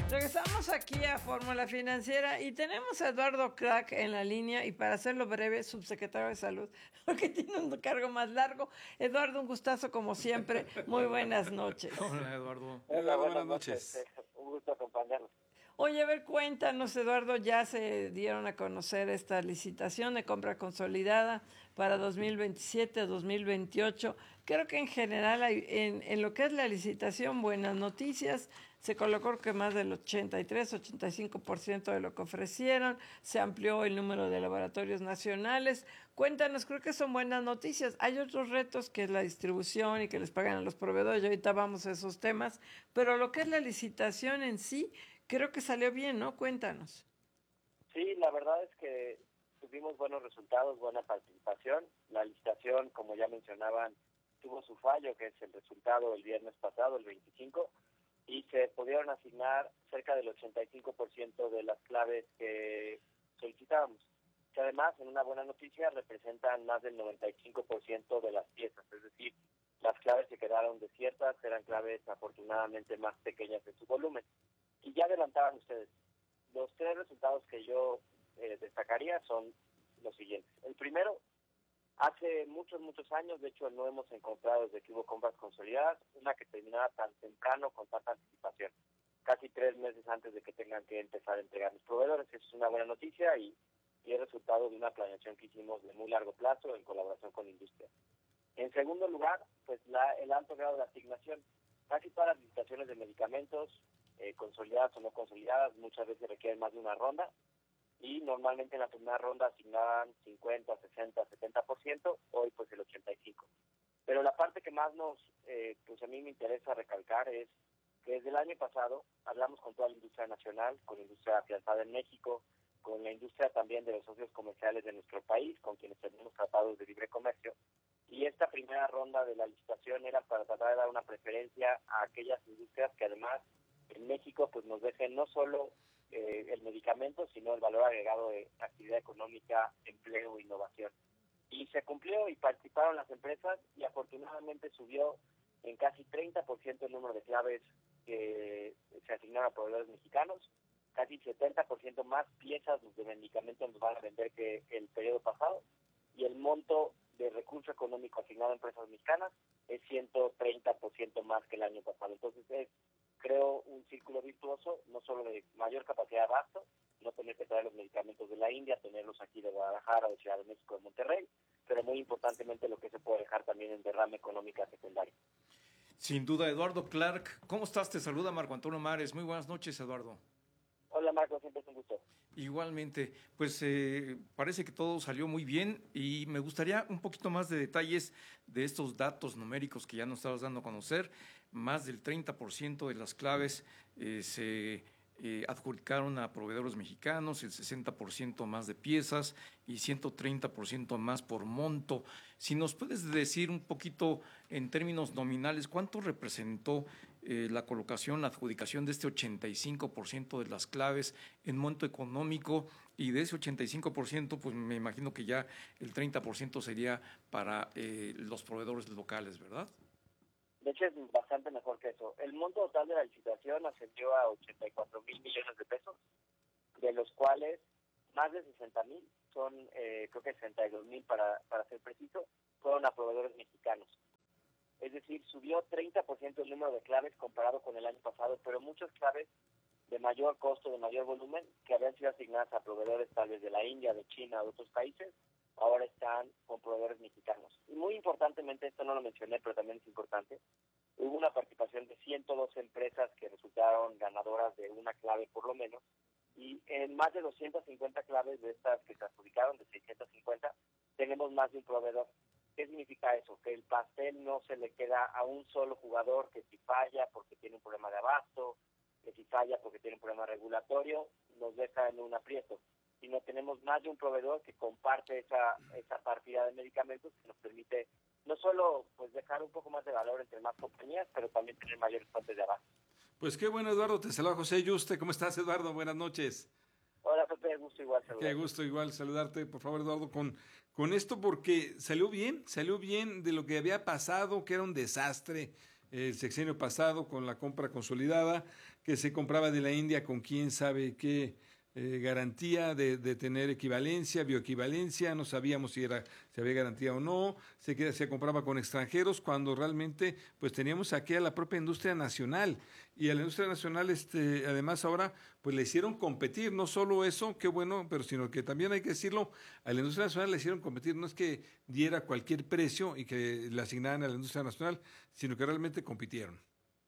Regresamos aquí a Fórmula Financiera y tenemos a Eduardo Clark en la línea y para hacerlo breve, subsecretario de Salud, porque tiene un cargo más largo. Eduardo, un gustazo como siempre. Muy buenas noches. Hola, Eduardo. Hola, buenas noches. Un gusto acompañarnos. Oye, a ver, cuéntanos, Eduardo, ya se dieron a conocer esta licitación de compra consolidada para 2027-2028. Creo que en general hay, en lo que es la licitación, buenas noticias. Se colocó que más del 83-85% de lo que ofrecieron. Se amplió el número de laboratorios nacionales. Cuéntanos, creo que son buenas noticias. Hay otros retos que es la distribución y que les pagan a los proveedores. Y ahorita vamos a esos temas. Pero lo que es la licitación en sí, creo que salió bien, ¿no? Cuéntanos. Sí, la verdad es que tuvimos buenos resultados, buena participación. La licitación, como ya mencionaban, tuvo su fallo, que es el resultado el viernes pasado, el 25, y se pudieron asignar cerca del 85% de las claves que solicitábamos. Que además, en una buena noticia, representan más del 95% de las piezas, es decir, las claves que quedaron desiertas eran claves afortunadamente más pequeñas en su volumen. Y ya adelantaban ustedes, los tres resultados que yo destacaría son los siguientes. El primero, hace muchos años, de hecho no hemos encontrado desde que hubo compras consolidadas, una que terminara tan temprano con tanta anticipación, casi 3 meses antes de que tengan que empezar a entregar los proveedores. Eso es una buena noticia y es resultado de una planeación que hicimos de muy largo plazo en colaboración con la industria. En segundo lugar, pues el alto grado de asignación. Casi todas las licitaciones de medicamentos, consolidadas o no consolidadas, muchas veces requieren más de una ronda y normalmente en la primera ronda asignaban 50, 60, 70%, hoy pues el 85%. Pero la parte que más pues a mí me interesa recalcar es que desde el año pasado hablamos con toda la industria nacional, con la industria afianzada en México, con la industria también de los socios comerciales de nuestro país, con quienes tenemos tratados de libre comercio, y esta primera ronda de la licitación era para tratar de dar una preferencia a aquellas industrias que además en México pues nos dejen no solo el medicamento, sino el valor agregado de actividad económica, empleo, innovación. Y se cumplió y participaron las empresas y afortunadamente subió en casi 30% el número de claves que se asignaron a proveedores mexicanos, casi 70% más piezas de medicamentos nos van a vender que el periodo pasado, y el monto de recurso económico asignado a empresas mexicanas es 130% más que el año pasado. Entonces creo un círculo virtuoso, no solo de mayor capacidad de abasto, no tener que traer los medicamentos de la India, tenerlos aquí de Guadalajara, de Ciudad de México, de Monterrey, pero muy importantemente lo que se puede dejar también en derrame económica secundaria. Sin duda, Eduardo Clark. ¿Cómo estás? Te saluda Marco Antonio Mares. Muy buenas noches, Eduardo. Hola Marco, siempre es un gusto. Igualmente, pues parece que todo salió muy bien y me gustaría un poquito más de detalles de estos datos numéricos que ya nos estabas dando a conocer. Más del 30% de las claves se adjudicaron a proveedores mexicanos, el 60% más de piezas y 130% más por monto. Si nos puedes decir un poquito en términos nominales, ¿cuánto representó la colocación, la adjudicación de este 85% de las claves en monto económico? Y de ese 85%, pues me imagino que ya el 30% sería para los proveedores locales, ¿verdad? De hecho, es bastante mejor que eso. El monto total de la licitación ascendió a 84,000 millones de pesos, de los cuales más de 60,000 son, creo que 62,000 para ser preciso, fueron a proveedores mexicanos. Es decir, subió 30% el número de claves comparado con el año pasado, pero muchas claves de mayor costo, de mayor volumen, que habían sido asignadas a proveedores tal vez de la India, de China, de otros países, ahora están con proveedores mexicanos. Y muy importantemente, esto no lo mencioné, pero también es importante, hubo una participación de 102 empresas que resultaron ganadoras de una clave por lo menos, y en más de 250 claves de estas que se adjudicaron, de 650, tenemos más de un proveedor. ¿Qué significa eso? Que el pastel no se le queda a un solo jugador que si falla porque tiene un problema de abasto, que si falla porque tiene un problema regulatorio, nos deja en un aprieto. Sino tenemos más de un proveedor que comparte esa partida de medicamentos que nos permite no solo pues dejar un poco más de valor entre más compañías, pero también tener mayores fuentes de abasto. Pues qué bueno, Eduardo. Te saluda José Yuste. ¿Cómo estás, Eduardo? Buenas noches. Hola, Pepe, gusto igual saludarte. Qué gusto igual saludarte, por favor, Eduardo, con esto, porque salió bien de lo que había pasado, que era un desastre el sexenio pasado con la compra consolidada, que se compraba de la India con quién sabe qué garantía de tener equivalencia, bioequivalencia, no sabíamos si había garantía o no, se compraba con extranjeros cuando realmente pues teníamos aquí a la propia industria nacional, y a la industria nacional además ahora pues le hicieron competir, no solo eso, qué bueno, pero sino que también hay que decirlo, a la industria nacional le hicieron competir, no es que diera cualquier precio y que le asignaran a la industria nacional, sino que realmente compitieron.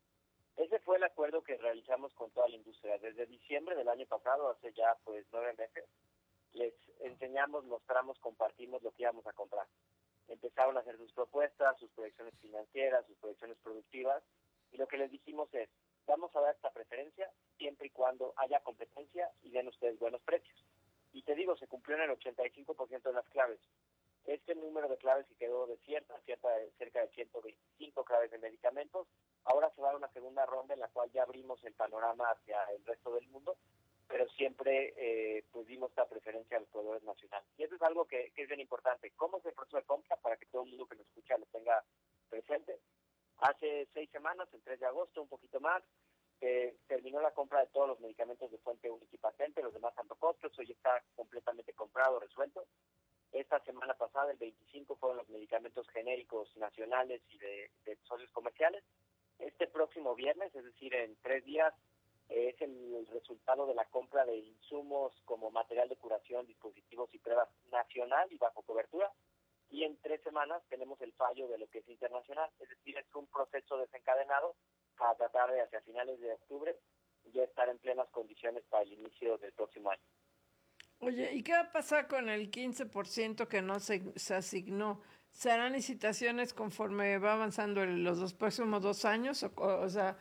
Ese fue el acuerdo que realizamos con toda la industria. Desde diciembre del año pasado, hace ya pues 9 meses, les enseñamos, mostramos, compartimos lo que íbamos a comprar. Empezaron a hacer sus propuestas, sus proyecciones financieras, sus proyecciones productivas, y lo que les dijimos es, vamos a dar esta preferencia siempre y cuando haya competencia y den ustedes buenos precios. Y te digo, se cumplió en el 85% de las claves. Este número de claves que quedó desierta, cerca de 125 claves de medicamentos, ahora se va a dar una segunda ronda en la cual ya abrimos el panorama hacia el resto del mundo, pero siempre pues dimos esta preferencia a los proveedores nacionales. Y eso es algo que es bien importante. ¿Cómo es el proceso de compra? Para que todo el mundo que nos escucha lo tenga presente. Hace 6 semanas, el 3 de agosto, un poquito más, terminó la compra de todos los medicamentos de fuente única y patente, los demás tanto costos, eso ya está completamente comprado, resuelto. Esta semana pasada, el 25, fueron los medicamentos genéricos nacionales y de socios comerciales. Este próximo viernes, es decir, en 3 días, es el resultado de la compra de insumos como material de curación, dispositivos y pruebas nacional y bajo cobertura. Y en 3 semanas tenemos el fallo de lo que es internacional. Es decir, es un proceso desencadenado para tratar de, hacia finales de octubre, ya estar en plenas condiciones para el inicio del próximo año. Oye, ¿y qué va a pasar con el 15% que no se asignó? ¿Serán licitaciones conforme va avanzando los próximos 2 años? O sea,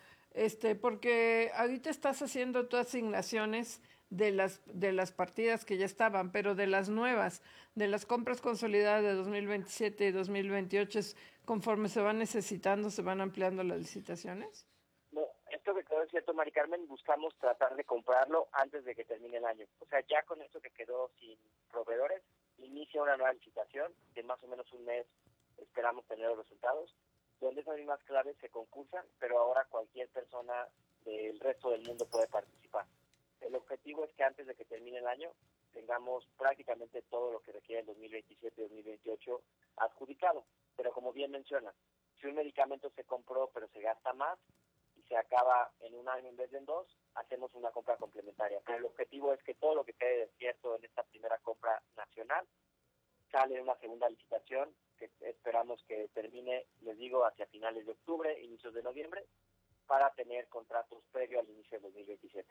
porque ahorita estás haciendo tus asignaciones de las partidas que ya estaban, pero de las nuevas, de las compras consolidadas de 2027 y 2028, conforme se van necesitando, se van ampliando las licitaciones. No, esto que quedó es cierto, Mari Carmen, buscamos tratar de comprarlo antes de que termine el año. O sea, ya con esto que quedó sin proveedores, inicia una nueva licitación, que en más o menos un mes esperamos tener los resultados, donde esas mismas claves se concursan, pero ahora cualquier persona del resto del mundo puede participar. El objetivo es que antes de que termine el año tengamos prácticamente todo lo que requiere el 2027 y 2028 adjudicado. Pero como bien menciona, si un medicamento se compró pero se gasta más y se acaba en un año en vez de en 2, hacemos una compra complementaria. Pero el objetivo es que todo lo que quede desierto en esta primera compra nacional sale en una segunda licitación que esperamos que termine, les digo, hacia finales de octubre, inicios de noviembre, para tener contratos previo al inicio del 2027.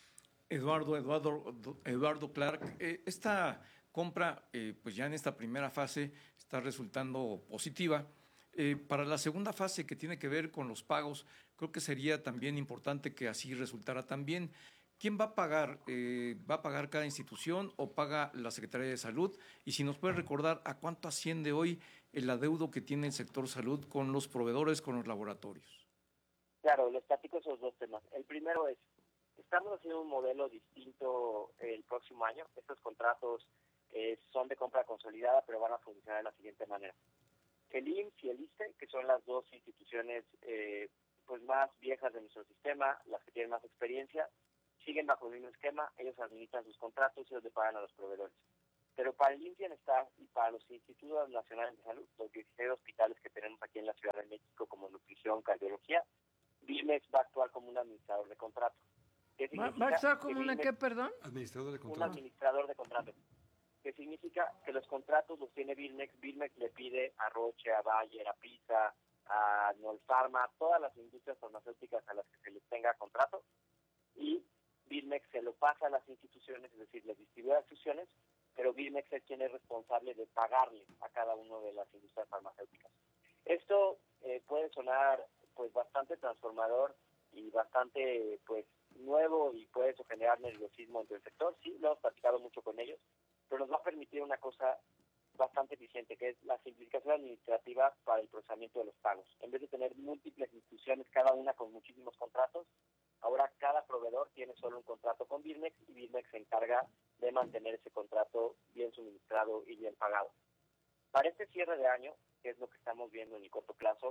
Eduardo Clark, esta compra, pues ya en esta primera fase está resultando positiva. Para la segunda fase, que tiene que ver con los pagos, creo que sería también importante que así resultara también. ¿Quién va a pagar? ¿Va a pagar cada institución o paga la Secretaría de Salud? Y si nos puede recordar a cuánto asciende hoy el adeudo que tiene el sector salud con los proveedores, con los laboratorios. Claro, les platico esos 2 temas. El primero es, estamos haciendo un modelo distinto el próximo año. Estos contratos son de compra consolidada, pero van a funcionar de la siguiente manera. El IMSS y el ISSSTE, que son las 2 instituciones pues más viejas de nuestro sistema, las que tienen más experiencia, siguen bajo el mismo esquema, ellos administran sus contratos y ellos le pagan a los proveedores. Pero para el IMSS Bienestar y para los institutos nacionales de salud, los 16 hospitales que tenemos aquí en la Ciudad de México como nutrición, cardiología, Birmex va a actuar como un administrador de contrato. ¿Va a actuar como una qué, perdón? Administrador de Un contrato. administrador de contrato. Que significa que los contratos los tiene Birmex. Birmex le pide a Roche, a Bayer, a Pisa, a Nolfarma, a todas las industrias farmacéuticas a las que se les tenga contrato, y Birmex se lo pasa a las instituciones, es decir, les distribuye a las instituciones, pero Birmex es quien es responsable de pagarle a cada una de las industrias farmacéuticas. Esto puede sonar pues bastante transformador y bastante pues nuevo, y puede eso generar nerviosismo entre el sector. Sí, lo hemos platicado mucho con ellos, pero nos va a permitir una cosa bastante eficiente, que es la simplificación administrativa para el procesamiento de los pagos. En vez de tener múltiples instituciones, cada una con muchísimos contratos, ahora cada proveedor tiene solo un contrato con Birmex, y Birmex se encarga de mantener ese contrato bien suministrado y bien pagado. Para este cierre de año, que es lo que estamos viendo en el corto plazo,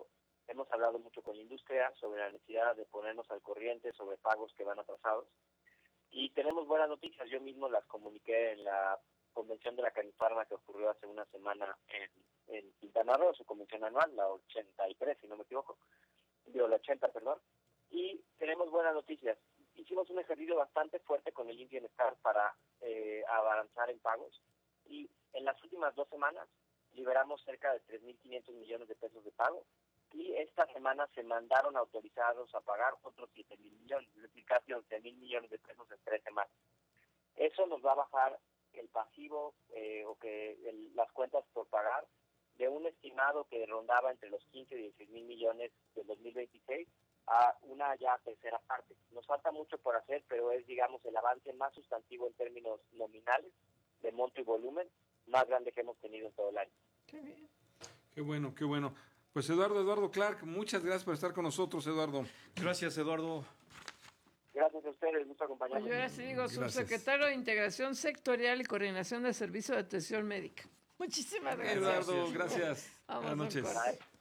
Hemos hablado mucho con la industria sobre la necesidad de ponernos al corriente sobre pagos que van atrasados. Y tenemos buenas noticias. Yo mismo las comuniqué en la convención de la Canifarma que ocurrió hace una semana en Quintana Roo, su convención anual, la 83, si no me equivoco. Digo, la 80, perdón. Y tenemos buenas noticias. Hicimos un ejercicio bastante fuerte con el IMSS Bienestar para avanzar en pagos. Y en las últimas 2 semanas liberamos cerca de 3.500 millones de pesos de pago. Y esta semana se mandaron autorizados a pagar otros 7.000 millones, es decir, casi 11.000 millones de pesos en 3 semanas. Eso nos va a bajar el pasivo las cuentas por pagar de un estimado que rondaba entre los 15 y 16.000 millones del 2026 a una ya tercera parte. Nos falta mucho por hacer, pero es, digamos, el avance más sustantivo en términos nominales, de monto y volumen, más grande que hemos tenido en todo el año. Qué bien. Qué bueno, qué bueno. Pues Eduardo Clark, muchas gracias por estar con nosotros, Eduardo. Gracias, Eduardo. Gracias a ustedes, gusto acompañarnos. Yo ahora sí digo, subsecretario de Integración Sectorial y Coordinación de Servicios de Atención Médica. Muchísimas gracias. Eduardo, gracias. Vamos Buenas noches.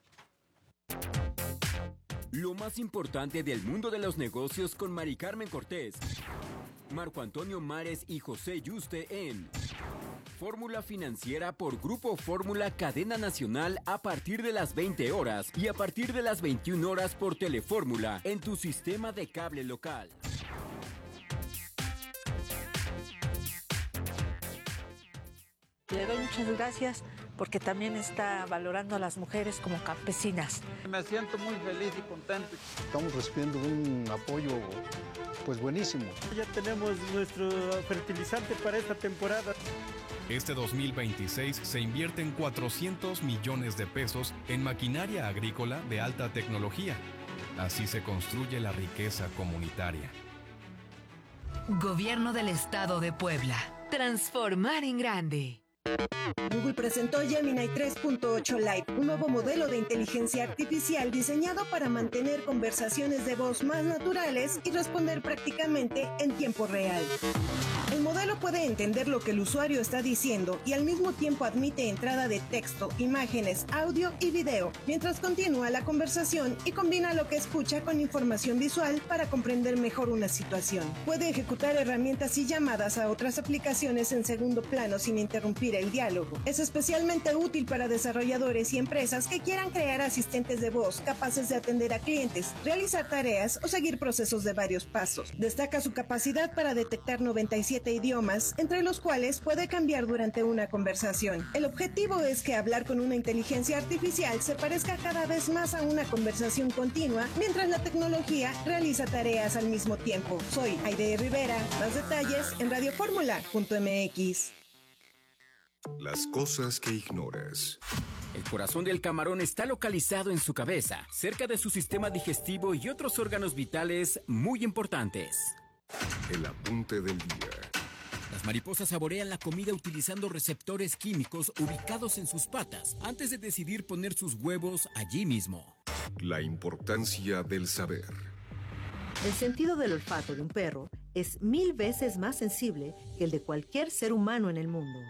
Lo más importante del mundo de los negocios con Mari Carmen Cortés, Marco Antonio Mares y José Yuste en Fórmula Financiera por Grupo Fórmula Cadena Nacional a partir de las 20 horas y a partir de las 21 horas por Telefórmula en tu sistema de cable local. Le doy muchas gracias porque también está valorando a las mujeres como campesinas. Me siento muy feliz y contento. Estamos recibiendo un apoyo pues buenísimo. Ya tenemos nuestro fertilizante para esta temporada. Este 2026 se invierten 400 millones de pesos en maquinaria agrícola de alta tecnología. Así se construye la riqueza comunitaria. Gobierno del Estado de Puebla. Transformar en grande. Google presentó Gemini 3.8 Lite, un nuevo modelo de inteligencia artificial diseñado para mantener conversaciones de voz más naturales y responder prácticamente en tiempo real. El modelo puede entender lo que el usuario está diciendo y al mismo tiempo admite entrada de texto, imágenes, audio y video, mientras continúa la conversación y combina lo que escucha con información visual para comprender mejor una situación. Puede ejecutar herramientas y llamadas a otras aplicaciones en segundo plano sin interrumpir el diálogo. Es especialmente útil para desarrolladores y empresas que quieran crear asistentes de voz capaces de atender a clientes, realizar tareas o seguir procesos de varios pasos. Destaca su capacidad para detectar 97 idiomas, entre los cuales puede cambiar durante una conversación. El objetivo es que hablar con una inteligencia artificial se parezca cada vez más a una conversación continua, mientras la tecnología realiza tareas al mismo tiempo. Soy Aide Rivera. Más detalles en radioformula.mx. Las cosas que ignoras. El corazón del camarón está localizado en su cabeza, cerca de su sistema digestivo y otros órganos vitales muy importantes. El apunte del día. Las mariposas saborean la comida utilizando receptores químicos ubicados en sus patas antes de decidir poner sus huevos allí mismo. La importancia del saber. El sentido del olfato de un perro es 1000 veces más sensible que el de cualquier ser humano en el mundo.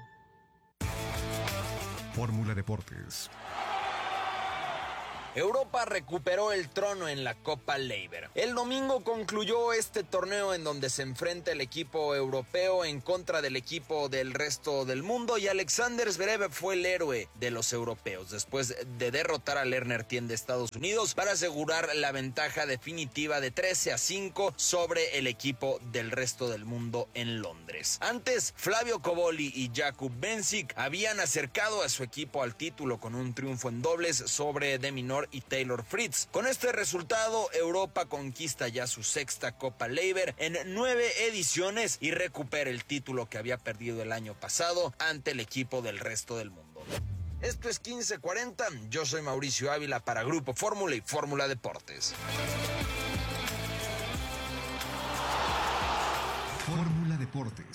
Fórmula Deportes. Europa recuperó el trono en la Copa Laver. El domingo concluyó este torneo en donde se enfrenta el equipo europeo en contra del equipo del resto del mundo y Alexander Zverev fue el héroe de los europeos después de derrotar a Lerner Tien de Estados Unidos para asegurar la ventaja definitiva de 13-5 sobre el equipo del resto del mundo en Londres. Antes, Flavio Cobolli y Jakub Benčić habían acercado a su equipo al título con un triunfo en dobles sobre De Minaur y Taylor Fritz. Con este resultado, Europa conquista ya su sexta Copa Laver en 9 ediciones y recupera el título que había perdido el año pasado ante el equipo del resto del mundo. Esto es 1540, yo soy Mauricio Ávila para Grupo Fórmula y Fórmula Deportes. Fórmula Deportes.